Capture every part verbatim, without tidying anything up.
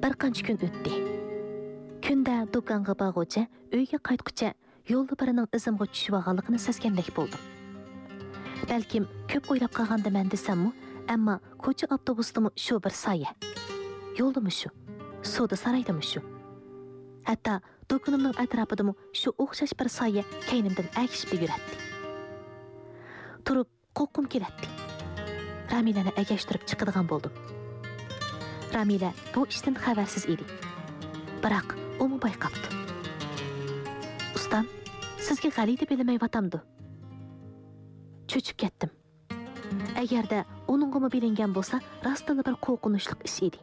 Bir qancha kun o'tdi. Kunda do'konga borg'ucha, uyga qaytguncha yo'lda birining izimga tushib olganligini sezgandek bo'ldim. Balkim ko'p o'ylab qolgandiman desammi, ammo ko'cha avtobusdimi shu bir soya. Yo'ldimi shu, savdo saroydimi shu. Hatto do'konimning atrofidami shu o'xshash bir soya kaynimdan agishib yuradi. Turib qo'rqim keladi. Ramilani agashtirib chiqadigan bo'ldim. Ramila bu ishdan xabarsiz edi. Biroq uni bayqabdi. Ustam, sizga g'ali deb bilmayvatamdi. Cho'chib ketdim. Agarda uningga bilingan bo'lsa, rostdan bir qo'rqinchli ish edi.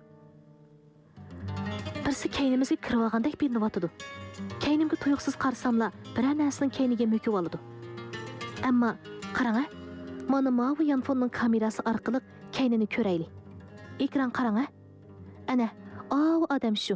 Birsi kaynimizga kirib olgandek bilinyotdi. Kaynimga tuyuqsiz qarasamla, bir narsaning kayniga mo'kib oladi. Ammo qarang-a, mana mavi yanfonning kamerasi orqali kaynini ko'raylik. Ekran qarang-a. Ana, o odam shu.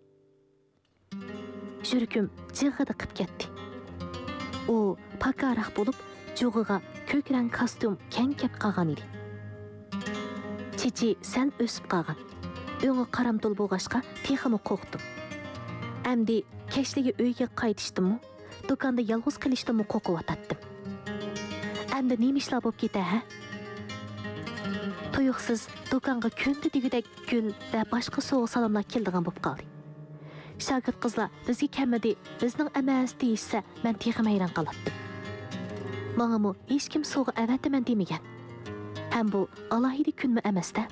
Yuragim jig'ida qib ketdi. U pakaroq bo'lib, jo'g'iga ko'k rang kostyum keng kep qolgan edi. Chechi sal o'sib qolgan. O'ng'i qaramtul bo'lg'ashqa teximi qo'rqdim. Amdi keshligi uyga qaytishdimmi, do'konda yolg'iz qilishdimmi qo'rqib Amdi nima ishlar bo'lib ketadi, ha? Tuyuqsiz do'konga kunda degudek gul va boshqa so'g' salomlar keldigan bo'lib qoldi. Shagird qizlar bizga kelmadi, bizning emas deyishsa, men texim hayron qoldim. Menga hech kim so'g'i avataman demagan. Ham bu alohida kunmi emas-da?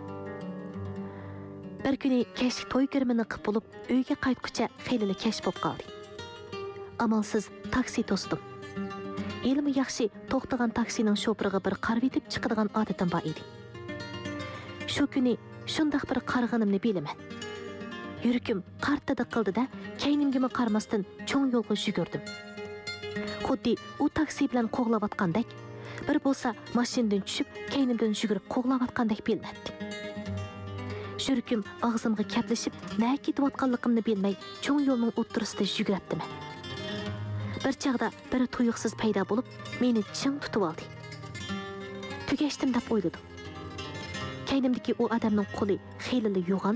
Bir kuni kechki to'y kirmini qilib bo'lib, uyga qaytguncha xeyli kech bo'lib qoldi. Amalsiz taksi to'sdim. Elimi yaxshi to'xtagan taksining shofiriga bir qarab etib chiqadigan odatim bor edi. Shu kuni shundaq bir qarg'inimni bilaman. Yuragim qartada qildi-da, kaynimga qaramasdan cho'ng yo'lga yugurdim. Xuddi u taksi bilan qo'g'layotgandek, bir bo'lsa mashinadan tushib, kaynimdan yugurib qo'g'layotgandek bilinadi. Yuragim og'zimga kaplashib, nima ketayotganligimni bilmay, cho'ng yo'lning o'ttirisida yuguribdim. Bir chaqda bir tuyuqsiz paydo bo'lib, meni ching tutib oldi. Tugashdim deb o'yladim. Kaynimdagi u odamning qo'li xeyli yo'g'on